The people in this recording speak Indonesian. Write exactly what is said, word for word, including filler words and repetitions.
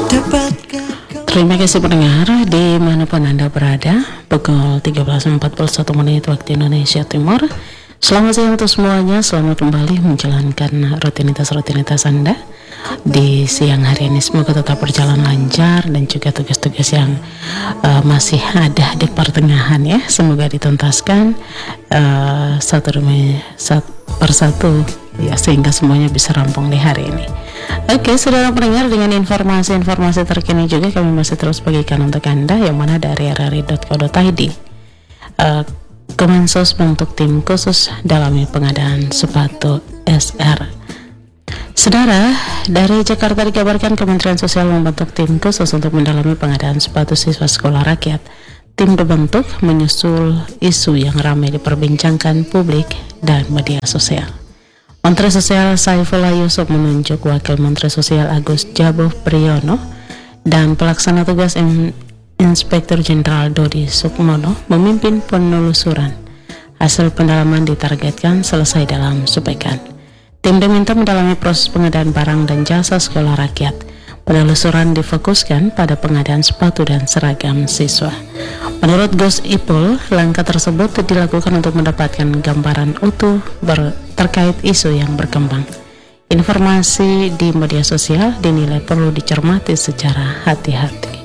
Terima kasih pendengar dimanapun Anda berada. Pukul tiga belas empat puluh satu menit waktu Indonesia Timur. Selamat siang untuk semuanya. Selamat kembali menjalankan rutinitas-rutinitas Anda di siang hari ini. Semoga tetap berjalan lancar dan juga tugas-tugas yang uh, masih ada di pertengahan ya, semoga dituntaskan uh, satu demi satu persatu ya, sehingga semuanya bisa rampung di hari ini. Oke, saudara pendengar, dengan informasi-informasi terkini juga kami masih terus bagikan untuk Anda, yang mana dari r r i dot co dot i d. Uh, Kemensos bentuk tim khusus dalam pengadaan sepatu S R. Saudara, dari Jakarta dikabarkan Kementerian Sosial membentuk tim khusus untuk mendalami pengadaan sepatu siswa sekolah rakyat. Tim dibentuk menyusul isu yang ramai diperbincangkan publik dan media sosial. Menteri Sosial Saifullah Yusuf menunjuk Wakil Menteri Sosial Agus Jabo Priyono dan Pelaksana Tugas Inspektur Jenderal Dodi Sukmono memimpin penelusuran. Hasil pendalaman ditargetkan selesai dalam sepekan. Tim diminta mendalami proses pengadaan barang dan jasa sekolah rakyat. Penelusuran difokuskan pada pengadaan sepatu dan seragam siswa. Menurut Gus Ipul, langkah tersebut dilakukan untuk mendapatkan gambaran utuh ber- terkait isu yang berkembang. Informasi di media sosial dinilai perlu dicermati secara hati-hati.